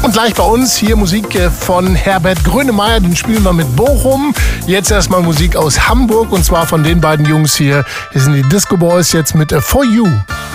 Und gleich bei uns hier Musik von Herbert Grönemeyer, den spielen wir mit Bochum. Jetzt erstmal Musik aus Hamburg und zwar von den beiden Jungs hier. Hier sind die Disco Boys jetzt mit For You.